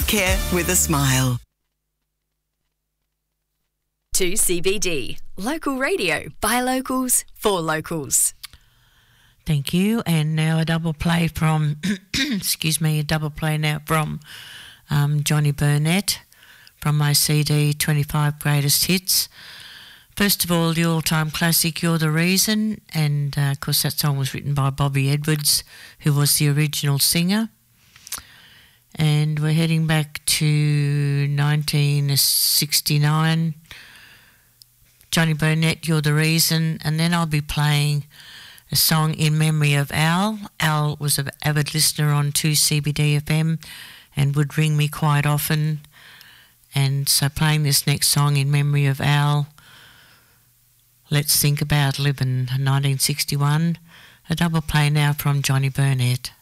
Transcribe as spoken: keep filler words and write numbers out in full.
Care with a smile. two C B D. Local radio by locals for locals. Thank you. And now a double play from, excuse me, a double play now from um, Johnny Burnett from my C D twenty-five Greatest Hits. First of all, the all-time classic, You're the Reason, and uh, of course that song was written by Bobby Edwards, who was the original singer. And we're heading back to nineteen sixty-nine. Johnny Burnett, You're the Reason, and then I'll be playing a song in memory of Al. Al was an avid listener on two C B D F M and would ring me quite often. And so playing this next song in memory of Al, Let's Think About Living, nineteen sixty-one. A double play now from Johnny Burnett.